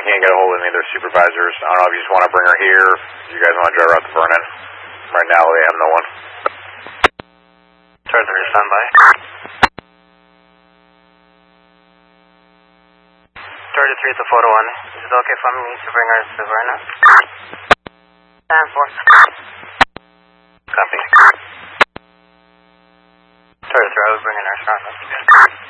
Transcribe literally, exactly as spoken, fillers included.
can't get a hold of any of their supervisors. I don't know if you just want to bring her here. If you guys want to drive her out to Vernon. Right now, they have no one. Charter three, standby. Charter three to photo one. Is it okay for me to bring her to Vernon? Stand for. Copy. Charter three, I was bringing her, Charlotte.